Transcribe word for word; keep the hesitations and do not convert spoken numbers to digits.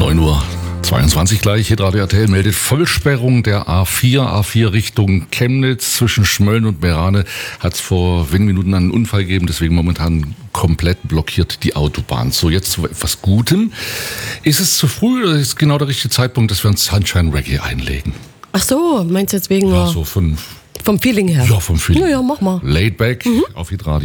neun Uhr zweiundzwanzig gleich. Hitradio R T L meldet Vollsperrung der A vier, A vier Richtung Chemnitz. Zwischen Schmölln und Meerane hat es vor wenigen Minuten einen Unfall gegeben, deswegen momentan komplett blockiert die Autobahn. So, jetzt zu etwas Gutem. Ist es zu früh oder ist genau der richtige Zeitpunkt, dass wir uns Sunshine Reggae einlegen? Ach so, meinst du jetzt wegen... Ja, so von... Vom Feeling her? Ja, vom Feeling. Ja, ja, mach mal. Laid back mhm. auf Hitradio.